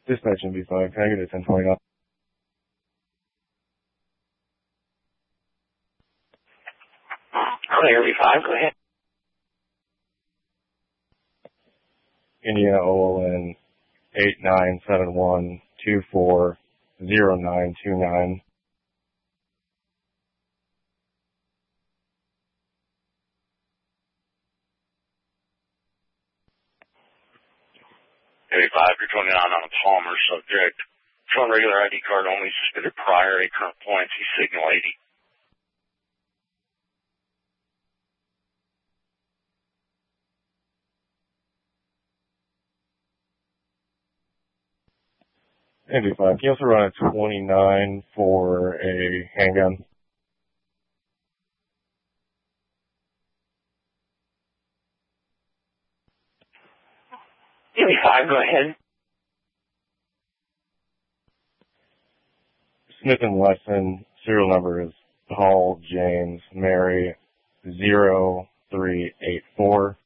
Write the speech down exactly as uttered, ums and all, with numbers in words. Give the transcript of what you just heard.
Dispatch N B five, can I get a ten twenty now? Clear, N B five, go ahead. Indiana O L N eight nine seven one two four zero nine two nine. N B five, you're twenty-nine on a Palmer subject. Phone regular I D card only, suspended prior, eight current points, he's signal eighty. N B five, can you also run a twenty-nine for a handgun? N B five, go ahead. Smith and Wesson, serial number is Paul James Mary zero three eight four.